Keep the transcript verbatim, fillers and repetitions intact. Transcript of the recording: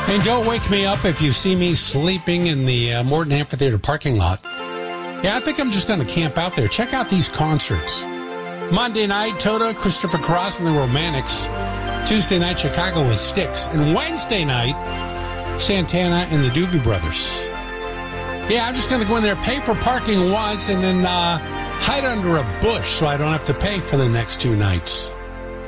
And don't wake me up if you see me sleeping in the uh, Morton Amphitheater parking lot. Yeah, I think I'm just going to camp out there. Check out these concerts. Monday night, Toto, Christopher Cross, and the Romantics. Tuesday night, Chicago with Styx. And Wednesday night, Santana and the Doobie Brothers. Yeah, I'm just going to go in there, pay for parking once, and then uh, hide under a bush so I don't have to pay for the next two nights.